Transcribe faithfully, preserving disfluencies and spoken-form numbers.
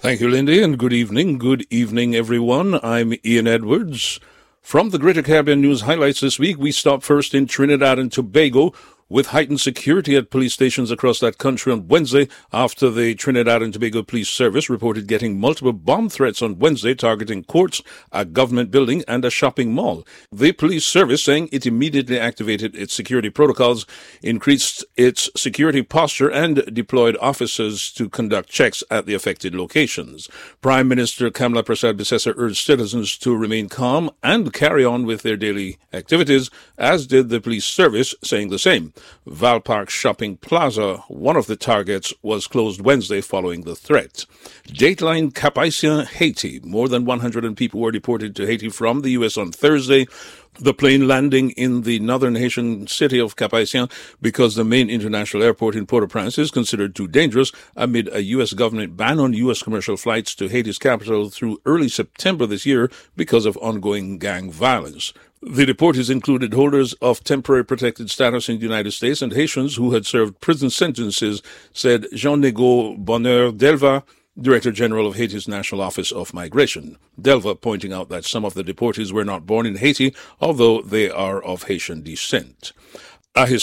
Thank you, Lindy, and good evening. Good evening, everyone. I'm Ian Edwards. From the Greater Caribbean News highlights this week, we stop first in Trinidad and Tobago, with heightened security at police stations across that country on Wednesday after the Trinidad and Tobago Police Service reported getting multiple bomb threats on Wednesday targeting courts, a government building, and a shopping mall. The police service saying it immediately activated its security protocols, increased its security posture, and deployed officers to conduct checks at the affected locations. Prime Minister Kamla Persad-Bissessar urged citizens to remain calm and carry on with their daily activities, as did the police service, saying the same. Val Park Shopping Plaza, one of the targets, was closed Wednesday following the threat. Dateline Cap-Haïtien, Haiti. More than one hundred people were deported to Haiti from the U S on Thursday. The plane landing in the northern Haitian city of Cap-Haïtien because the main international airport in Port-au-Prince is considered too dangerous amid a U S government ban on U S commercial flights to Haiti's capital through early September this year because of ongoing gang violence. The deportees included holders of temporary protected status in the United States and Haitians who had served prison sentences, said Jean-Nego Bonheur Delva, Director General of Haiti's National Office of Migration. Delva pointing out that some of the deportees were not born in Haiti, although they are of Haitian descent. A